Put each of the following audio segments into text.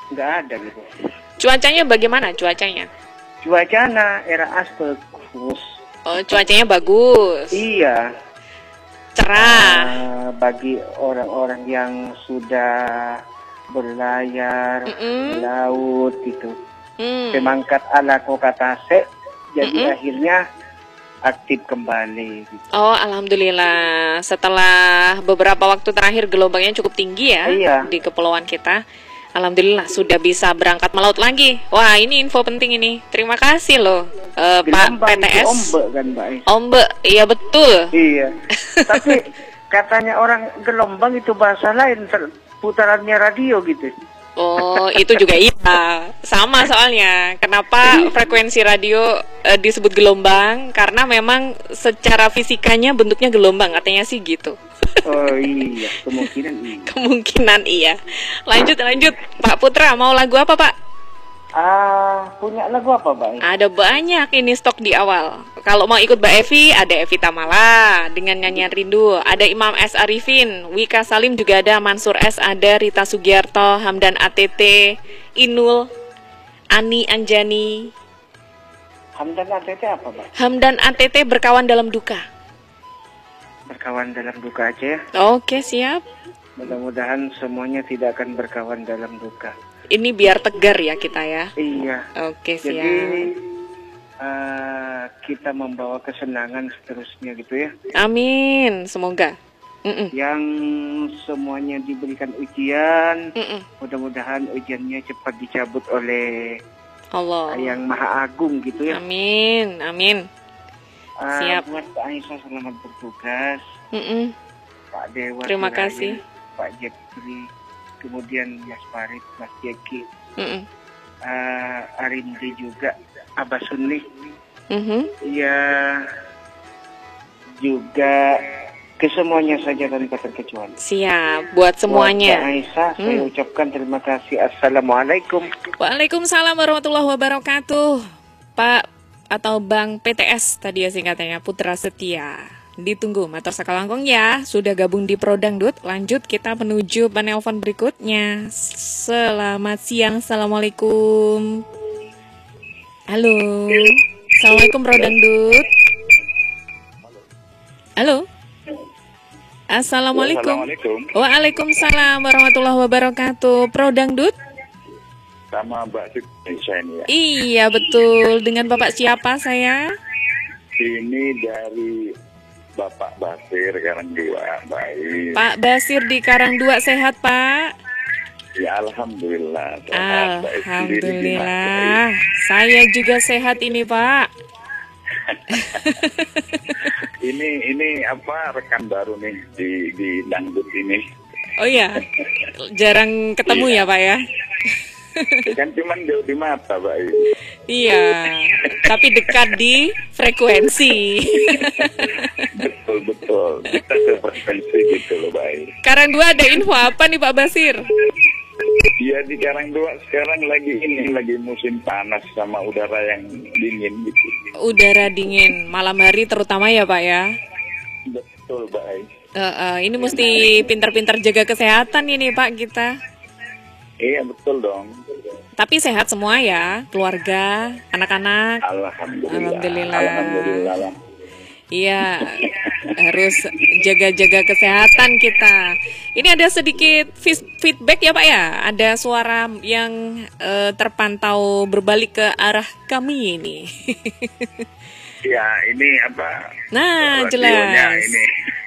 nggak ada gitu. Cuacanya bagaimana cuacanya? Cuacanya era bagus. Oh, cuacanya bagus. Iya. Cerah. Bagi orang-orang yang sudah berlayar di laut gitu. Semangkat ala kokatase, jadi akhirnya aktif kembali gitu. Oh, alhamdulillah. Setelah beberapa waktu terakhir gelombangnya cukup tinggi ya, Iya. di kepulauan kita. Alhamdulillah sudah bisa berangkat melaut lagi. Wah, ini info penting ini. Terima kasih loh, Pak PTS. Ombe kan, Mbak. Ombe, iya betul. Iya. Tapi katanya orang gelombang itu bahasa lain, putarannya radio gitu. Oh, itu juga iya. Sama soalnya. Kenapa frekuensi radio disebut gelombang? Karena memang secara fisikanya bentuknya gelombang, katanya sih gitu. Oh iya, kemungkinan iya. Kemungkinan iya. Lanjut, Pak Putra, mau lagu apa, Pak? Punya lagu apa, Mbak? Ada banyak ini stok di awal. Kalau mau ikut Mbak Evi, ada Evi Tamala dengan nyanyian Rindu. Ada Imam S. Arifin, Wika Salim juga ada, Mansur S. ada, Rita Sugiarto, Hamdan ATT, Inul, Ani Anjani. Hamdan ATT apa, Mbak? Hamdan ATT berkawan dalam duka. Berkawan dalam duka aja ya. Oke, siap. Mudah-mudahan semuanya tidak akan berkawan dalam duka. Ini biar tegar ya kita ya. Iya. Oke, siap. Jadi kita membawa kesenangan seterusnya gitu ya. Amin, semoga. Yang semuanya diberikan ujian, mudah-mudahan ujiannya cepat dicabut oleh Allah yang Maha Agung gitu ya. Amin, amin. Siap. Buat Pak Aisyah selamat bertugas. Pak Dewa. Terima kasih. Pak Jepri, kemudian Mas Farid, Mas Jeki, Arindi juga, Abah Sunni. Ya, juga kesemuanya saja tanpa terkecuali. Siap, buat semuanya. Buat Pak Aisyah, saya ucapkan terima kasih. Assalamualaikum. Waalaikumsalam warahmatullahi wabarakatuh. Pak atau Bang PTS tadi ya singkatannya, Putra Setia. Ditunggu Matur Sakalangkong ya, sudah gabung di Prodangdut. Lanjut kita menuju penelpon berikutnya. Selamat siang, Assalamualaikum. Halo. Assalamualaikum Prodangdut. Halo. Assalamualaikum. Waalaikumsalam warahmatullahi wabarakatuh. Prodangdut sama Mbak Indonesia ini ya. Iya betul. Dengan Bapak siapa saya? Ini dari Bapak Basir Karangdua. Baik. Pak Basir di Karangdua sehat Pak? Ya alhamdulillah. Sehat. Alhamdulillah. Saya juga sehat ini Pak. ini apa rekan baru nih di dangdut ini. Oh iya. Jarang ketemu ya Pak ya? Kan cuman jauh di mata, Pak. Iya, tapi dekat di frekuensi. Betul. Kita sefrekuensi gitu loh, Pak. Karangdua ada info apa nih Pak Basir? Iya, di Karangdua sekarang lagi musim panas sama udara yang dingin gitu. Udara dingin, malam hari terutama ya Pak ya? Betul, Pak. Ini mesti pintar-pintar jaga kesehatan ini Pak kita. Iya betul dong. Tapi sehat semua ya, keluarga, anak-anak. Alhamdulillah. Iya, harus jaga-jaga kesehatan kita. Ini ada sedikit feedback ya Pak ya. Ada suara yang terpantau berbalik ke arah kami ini. Ya ini apa? Nah jelas. Ini.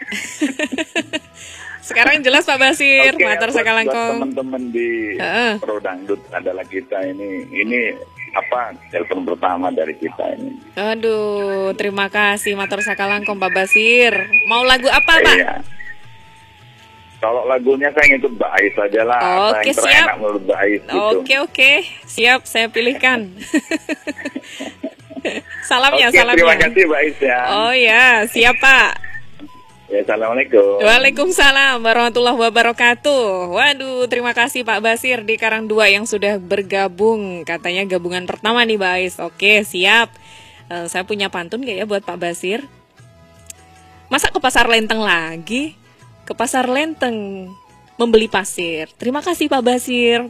Sekarang jelas Pak Basir, Matur Sakalangkong. Teman-teman di Prodangdut adalah kita ini apa telepon pertama dari kita ini. Aduh, terima kasih Matur Sakalangkong Pak Basir. Mau lagu apa Pak? Iya. Kalau lagunya saya ngikut Mbak Ais aja lah. Oke siap. Mbak Ais, gitu. Oke, siap saya pilihkan. Salamnya. Terima kasih Mbak Ais ya. Oh ya, siap Pak. Ya, assalamualaikum. Waalaikumsalam warahmatullahi wabarakatuh. Waduh, terima kasih Pak Basir di Karangdua yang sudah bergabung. Katanya gabungan pertama nih, Bais. Oke, siap. Saya punya pantun gak ya buat Pak Basir? Masa ke pasar Lenteng lagi? Ke pasar Lenteng membeli pasir. Terima kasih Pak Basir.